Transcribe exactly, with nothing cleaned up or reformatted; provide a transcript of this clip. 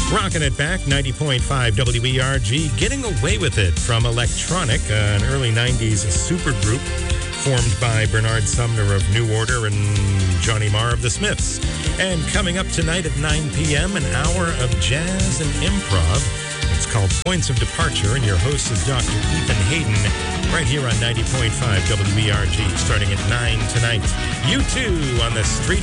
Rocking it back, ninety point five W E R G, Getting Away With It from Electronic, uh, an early nineties supergroup formed by Bernard Sumner of New Order and Johnny Marr of the Smiths. And coming up tonight at nine p.m., an hour of jazz and improv. It's called Points of Departure, and your host is Doctor Ethan Hayden, right here on ninety point five W E R G, starting at nine tonight. You too on the street.